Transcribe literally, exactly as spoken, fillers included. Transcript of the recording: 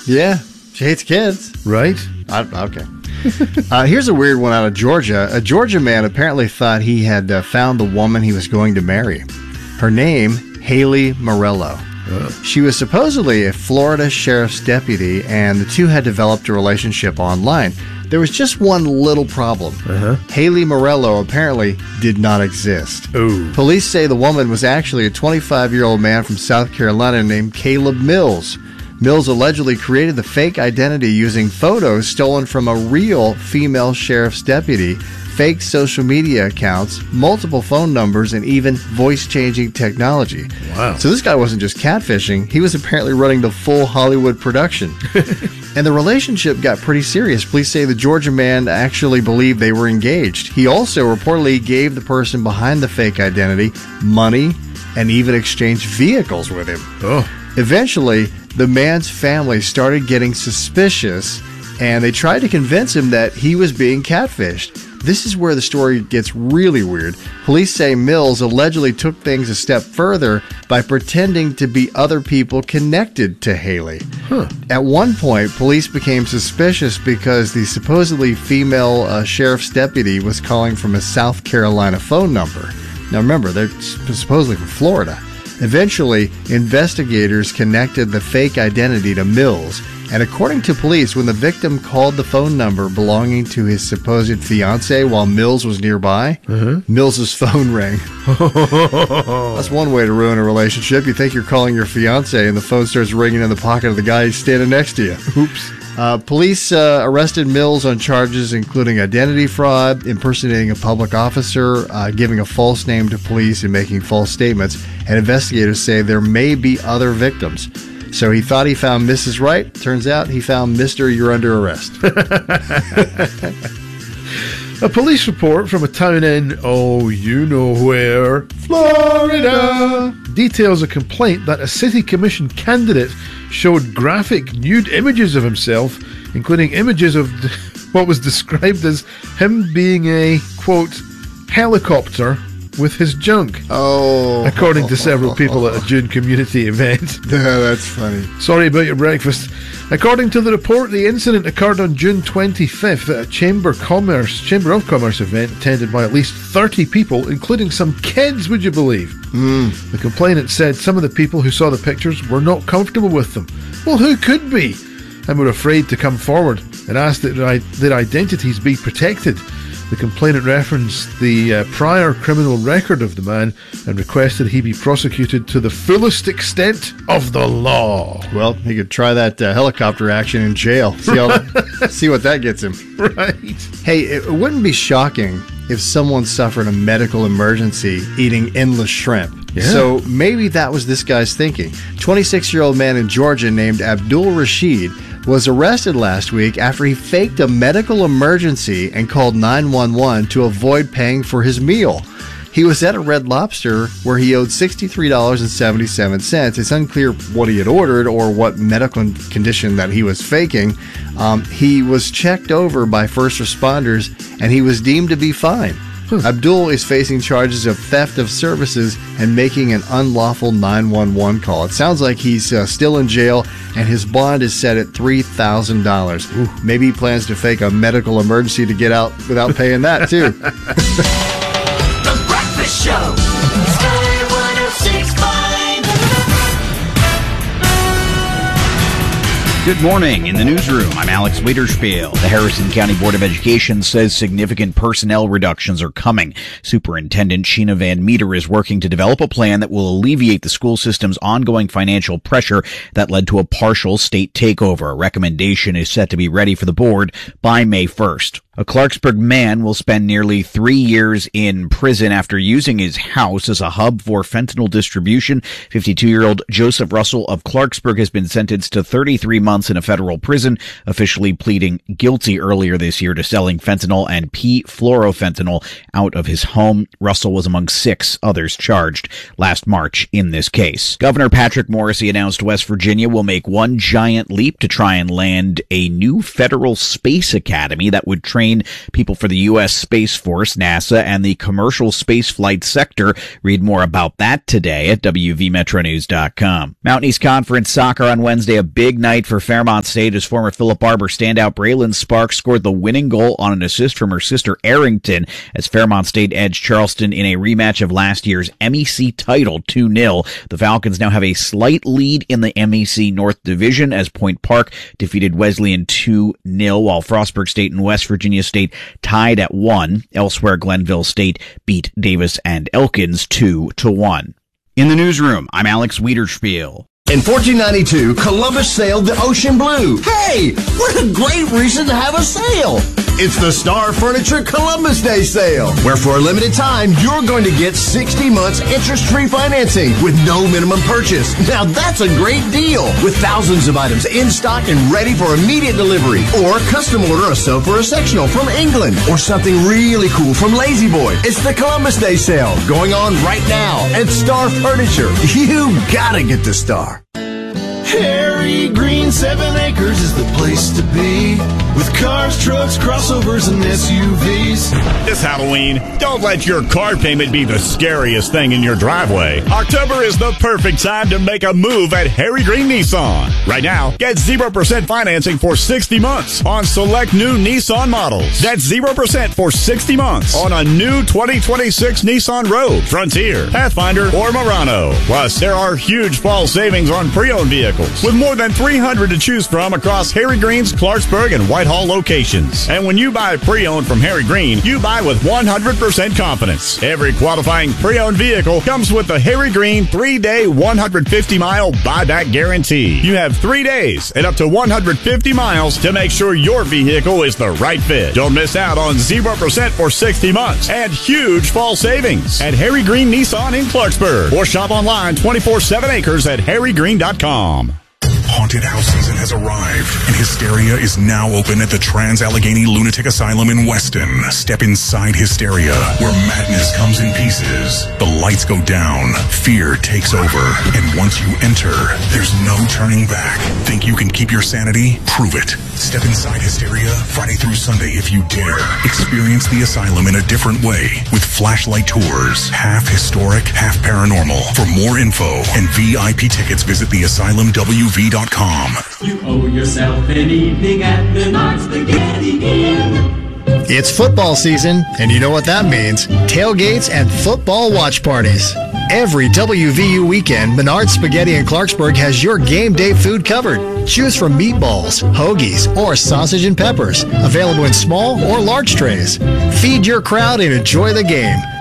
Yeah, she hates kids. Right? I, okay. uh, here's a weird one out of Georgia. A Georgia man apparently thought he had uh, found the woman he was going to marry. Her name, Haley Morello. Uh. She was supposedly a Florida sheriff's deputy, and the two had developed a relationship online. There was just one little problem. Uh-huh. Haley Morello apparently did not exist. Ooh. Police say the woman was actually a twenty-five-year-old man from South Carolina named Caleb Mills. Mills allegedly created the fake identity using photos stolen from a real female sheriff's deputy, fake social media accounts, multiple phone numbers, and even voice-changing technology. Wow. So this guy wasn't just catfishing. He was apparently running the full Hollywood production. And the relationship got pretty serious. Police say the Georgia man actually believed they were engaged. He also reportedly gave the person behind the fake identity money and even exchanged vehicles with him. Oh. Eventually, the man's family started getting suspicious, and they tried to convince him that he was being catfished. This is where the story gets really weird. Police say Mills allegedly took things a step further by pretending to be other people connected to Haley. Huh. At one point, police became suspicious because the supposedly female uh, sheriff's deputy was calling from a South Carolina phone number. Now remember, they're supposedly from Florida. Eventually, investigators connected the fake identity to Mills, and according to police, when the victim called the phone number belonging to his supposed fiancée while Mills was nearby, uh-huh. Mills's phone rang. That's one way to ruin a relationship. You think you're calling your fiancée, and the phone starts ringing in the pocket of the guy standing next to you. Oops. Uh, police uh, arrested Mills on charges including identity fraud, impersonating a public officer, uh, giving a false name to police, and making false statements. And investigators say there may be other victims. So he thought he found Missus Right. Turns out he found Mister You're under arrest. A police report from a town in, oh, you know where, Florida, details a complaint that a city commission candidate showed graphic nude images of himself, including images of what was described as him being a, quote, helicopter with his junk. Oh. According to several people at a June community event. Yeah, that's funny. Sorry about your breakfast. According to the report, the incident occurred on June twenty-fifth at a Chamber Commerce, Chamber of Commerce event attended by at least thirty people, including some kids, would you believe? Mm. The complainant said some of the people who saw the pictures were not comfortable with them. Well, who could be? And were afraid to come forward and asked that their identities be protected. The complainant referenced the uh, prior criminal record of the man and requested he be prosecuted to the fullest extent of the law. Well, he could try that uh, helicopter action in jail. See, how that, see what that gets him. Right. Hey, it wouldn't be shocking if someone suffered a medical emergency eating endless shrimp. Yeah. So maybe that was this guy's thinking. twenty-six-year-old man in Georgia named Abdul Rashid was arrested last week after he faked a medical emergency and called nine one one to avoid paying for his meal. He was at a Red Lobster where he owed sixty-three dollars and seventy-seven cents. It's unclear what he had ordered or what medical condition that he was faking. Um, he was checked over by first responders and he was deemed to be fine. Abdul is facing charges of theft of services and making an unlawful nine one one call. It sounds like he's uh, still in jail, and his bond is set at three thousand dollars. Maybe he plans to fake a medical emergency to get out without paying that, too. The Breakfast Show. Sky one oh six point five. Good morning. In the newsroom, I'm Alex Wiederspiel. The Harrison County Board of Education says significant personnel reductions are coming. Superintendent Sheena Van Meter is working to develop a plan that will alleviate the school system's ongoing financial pressure that led to a partial state takeover. A recommendation is set to be ready for the board by May first. A Clarksburg man will spend nearly three years in prison after using his house as a hub for fentanyl distribution. fifty-two-year-old Joseph Russell of Clarksburg has been sentenced to thirty-three months in a federal prison, officially pleading guilty earlier this year to selling fentanyl and p-fluorofentanyl out of his home. Russell was among six others charged last March in this case. Governor Patrick Morrisey announced West Virginia will make one giant leap to try and land a new federal space academy that would train train people for the U S Space Force, NASA, and the commercial spaceflight sector. Read more about that today at W V Metro News dot com. Mountain East Conference soccer on Wednesday, a big night for Fairmont State as former Philip Barber standout Braylon Sparks scored the winning goal on an assist from her sister Arrington as Fairmont State edged Charleston in a rematch of last year's M E C title two nil. The Falcons now have a slight lead in the M E C North Division as Point Park defeated Wesleyan two nil, while Frostburg State and West Virginia State tied at one. Elsewhere, Glenville State beat Davis and Elkins two to one. In the newsroom, I'm Alex Wiederspiel. In fourteen ninety-two, Columbus sailed the ocean blue. Hey, what a great reason to have a sale! It's the Star Furniture Columbus Day Sale, where for a limited time, you're going to get sixty months interest-free financing with no minimum purchase. Now that's a great deal, with thousands of items in stock and ready for immediate delivery. Or custom order a sofa or sectional from England, or something really cool from Lazy Boy. It's the Columbus Day Sale, going on right now at Star Furniture. You gotta get the Star. Harry Green Seven Acres is the place to be, with cars, trucks, crossovers, and S U Vs. This Halloween, don't let your car payment be the scariest thing in your driveway. October is the perfect time to make a move at Harry Green Nissan. Right now, get zero percent financing for sixty months on select new Nissan models. That's zero percent for sixty months on a new twenty twenty-six Nissan Rogue, Frontier, Pathfinder, or Murano. Plus, there are huge fall savings on pre-owned vehicles, with more than three hundred to choose from across Harry Green's Clarksburg and Whitehall locations. And when you buy pre-owned from Harry Green, you buy with one hundred percent confidence. Every qualifying pre-owned vehicle comes with the Harry Green three-day, one hundred fifty mile buyback guarantee. You have three days and up to one hundred fifty miles to make sure your vehicle is the right fit. Don't miss out on zero percent for sixty months and huge fall savings at Harry Green Nissan in Clarksburg, or shop online twenty-four seven acres at harry green dot com. Haunted house season has arrived, and Hysteria is now open at the Trans-Allegheny Lunatic Asylum in Weston. Step inside Hysteria, where madness comes in pieces. The lights go down, fear takes over, and once you enter, there's no turning back. Think you can keep your sanity? Prove it. Step inside Hysteria Friday through Sunday if you dare. Experience the asylum in a different way with flashlight tours, half historic, half paranormal. For more info and V I P tickets, visit the asylum W V dot com. You owe yourself an evening at Menards Spaghetti Inn. It's football season, and you know what that means. Tailgates and football watch parties. Every W V U weekend, Menards Spaghetti in Clarksburg has your game day food covered. Choose from meatballs, hoagies, or sausage and peppers, available in small or large trays. Feed your crowd and enjoy the game.